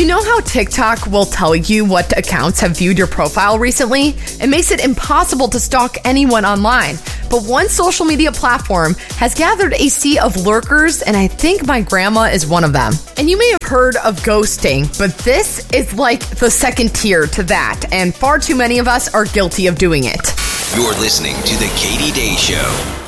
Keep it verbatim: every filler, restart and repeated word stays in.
You know how TikTok will tell you what accounts have viewed your profile recently? It makes it impossible to stalk anyone online. But one social media platform has gathered a sea of lurkers, and I think my grandma is one of them. And you may have heard of ghosting, but this is like the second tier to that, and far too many of us are guilty of doing it. You're listening to The Katie Day Show.